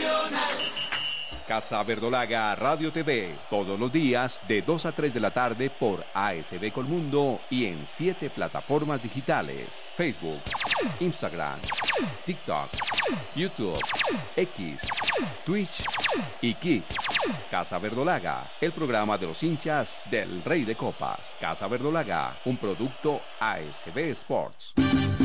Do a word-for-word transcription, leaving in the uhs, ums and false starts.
Casa Verdolaga Radio T V, todos los días de dos a tres de la tarde por A S B Colmundo y en siete plataformas digitales: Facebook, Instagram, TikTok, YouTube, X, Twitch y Kick. Casa Verdolaga, el programa de los hinchas del Rey de Copas. Casa Verdolaga, un producto A S B Sports.